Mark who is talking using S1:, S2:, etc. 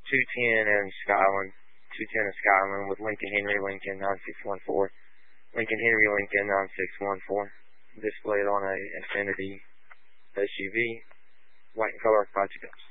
S1: 210 and Skyland. 210 and Skyland with Lincoln Henry Lincoln 9614. Lincoln Henry Lincoln 9614. Displayed on a Infiniti SUV. White in color, 5 2